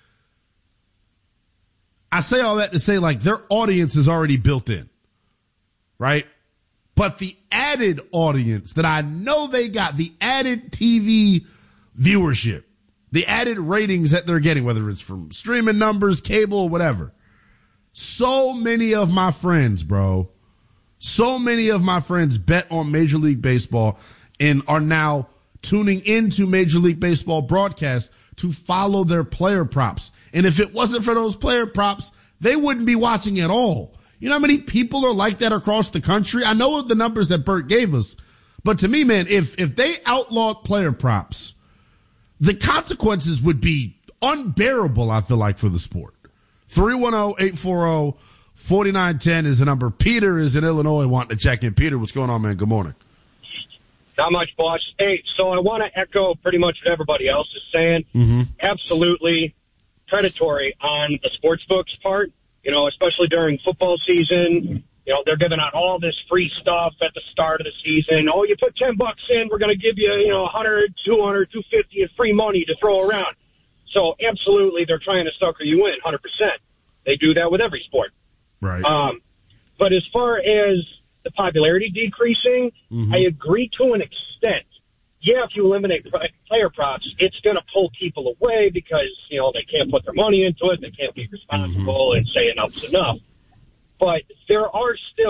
I say all that to say, like, their audience is already built in, right? But the added audience that I know they got, the added T V viewership, the added ratings that they're getting, whether it's from streaming numbers, cable, or whatever. So many of my friends, bro, so many of my friends bet on Major League Baseball and are now tuning into Major League Baseball broadcasts to follow their player props. And if it wasn't for those player props, they wouldn't be watching at all. You know how many people are like that across the country? I know the numbers that Bert gave us, but to me, man, if, if they outlawed player props, the consequences would be unbearable, I feel like, for the sport. three one zero, eight four zero, four nine one zero is the number. Peter is in Illinois wanting to check in. Peter, what's going on, man? Good morning. Not much, boss. Hey, so I want to echo pretty much what everybody else is saying. Mm-hmm. Absolutely predatory on the sports books part, you know, especially during football season. You know, they're giving out all this free stuff at the start of the season. Oh, you put ten bucks in, we're going to give you, you know, one hundred, two hundred, two fifty in free money to throw around. So absolutely, they're trying to sucker you in one hundred percent. They do that with every sport. Right. Um, but as far as the popularity decreasing, mm-hmm. I agree to an extent. Yeah, if you eliminate player props, it's going to pull people away because, you know, they can't put their money into it. They can't be responsible mm-hmm. and say enough's enough. But there are still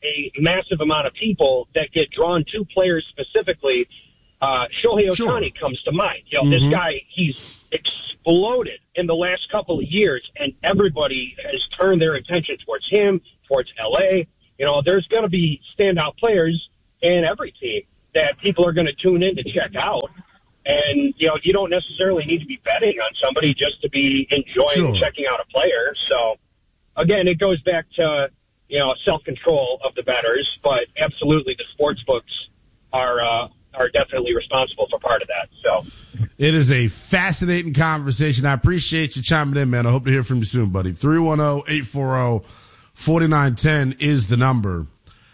a massive amount of people that get drawn to players specifically. Uh, Shohei Ohtani sure. comes to mind. You know, mm-hmm. this guy, he's exploded in the last couple of years, and everybody has turned their attention towards him, towards L A. You know, there's going to be standout players in every team that people are going to tune in to check out. And, you know, you don't necessarily need to be betting on somebody just to be enjoying sure. checking out a player. So, again, it goes back to, you know, self-control of the bettors, but absolutely the sports books are uh, are definitely responsible for part of that. So it is a fascinating conversation. I appreciate you chiming in, man. I hope to hear from you soon, buddy. three one zero, eight four zero, four nine one zero is the number.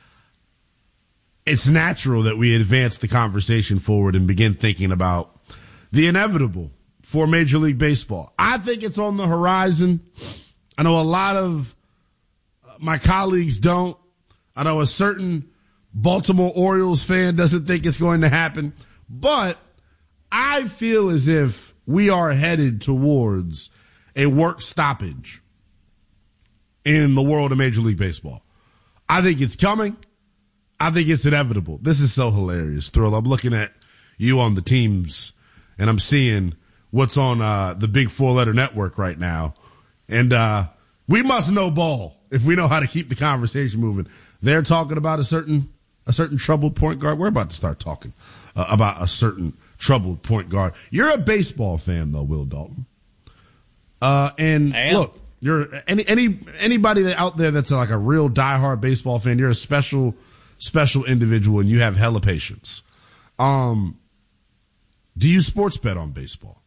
It's natural that we advance the conversation forward and begin thinking about the inevitable for Major League Baseball. I think it's on the horizon. I know a lot of my colleagues don't. I know a certain Baltimore Orioles fan doesn't think it's going to happen. But I feel as if we are headed towards a work stoppage in the world of Major League Baseball. I think it's coming. I think it's inevitable. This is so hilarious, Thrill. I'm looking at you on the teams, and I'm seeing what's on uh, the big four-letter network right now. And uh, we must know ball if we know how to keep the conversation moving. They're talking about a certain a certain troubled point guard. We're about to start talking uh, about a certain troubled point guard. You're a baseball fan, though, Will Dalton. Uh, and look, you're any any anybody that out there that's like a real diehard baseball fan. You're a special special individual, and you have hella patience. Um, do you sports bet on baseball?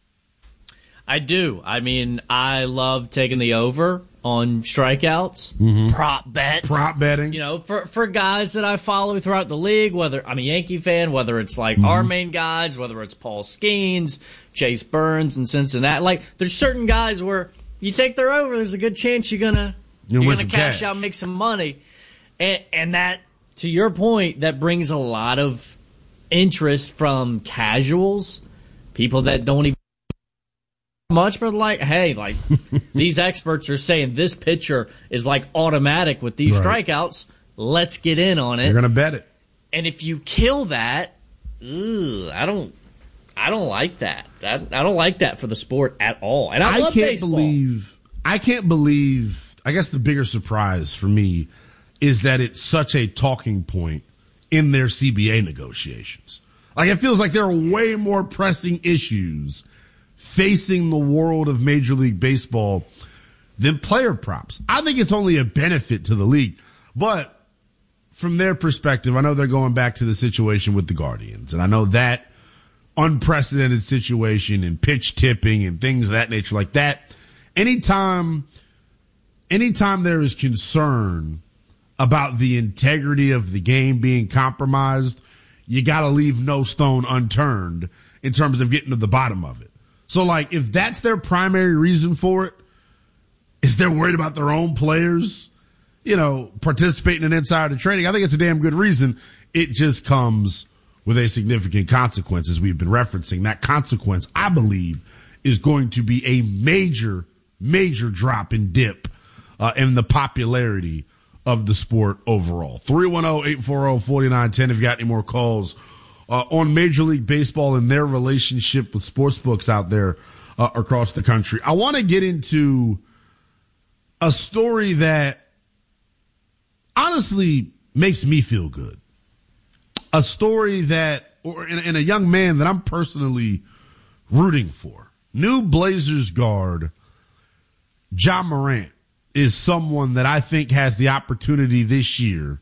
I do. I mean, I love taking the over on strikeouts, mm-hmm. prop bets, prop betting. You know, for for guys that I follow throughout the league. Whether I'm a Yankee fan, whether it's like mm-hmm. our main guys, whether it's Paul Skeens, Chase Burns in Cincinnati. Like, there's certain guys where you take their over, there's a good chance you're gonna you're, you're gonna cash, cash out, and make some money, and and that. To your point, that brings a lot of interest from casuals, people that don't even much, but like, hey, like these experts are saying this pitcher is like automatic with these right. strikeouts. Let's get in on it. You're gonna bet it, and if you kill that, ugh, I don't, I don't like that. I, I don't like that for the sport at all. And I, I love can't baseball. believe. I can't believe. I guess the bigger surprise for me is that it's such a talking point in their C B A negotiations. Like, it feels like there are way more pressing issues facing the world of Major League Baseball than player props. I think it's only a benefit to the league. But from their perspective, I know they're going back to the situation with the Guardians. And I know that unprecedented situation and pitch tipping and things of that nature like that. Anytime, anytime there is concern about the integrity of the game being compromised, you got to leave no stone unturned in terms of getting to the bottom of it. So, like, if that's their primary reason for it, is they're worried about their own players, you know, participating in insider trading, I think it's a damn good reason. It just comes with a significant consequence, as we've been referencing. That consequence, I believe, is going to be a major, major drop in dip uh, in the popularity of the sport overall. three one zero, eight four zero, four nine one zero if you got any more calls uh, on Major League Baseball and their relationship with sports books out there uh, across the country. I want to get into a story that honestly makes me feel good. A story that, or in, in a young man that I'm personally rooting for. New Blazers guard Ja Morant is someone that I think has the opportunity this year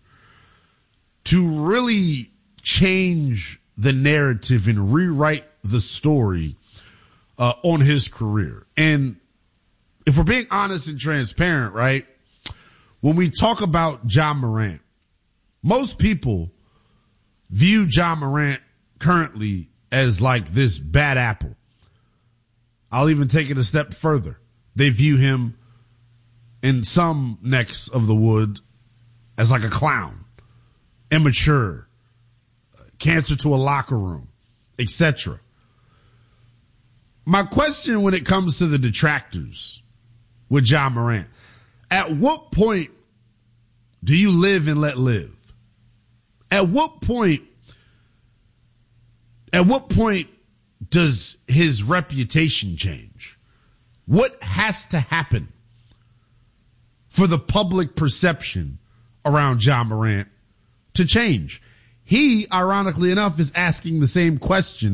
to really change the narrative and rewrite the story uh, on his career. And if we're being honest and transparent, right, when we talk about Ja Morant, most people view Ja Morant currently as like this bad apple. I'll even take it a step further. They view him in some necks of the wood as like a clown, immature, cancer to a locker room, et cetera. My question when it comes to the detractors with Ja Morant, at what point Do you live and let live? At what point, at what point does his reputation change? What has to happen for the public perception around Ja Morant to change? He, ironically enough, is asking the same question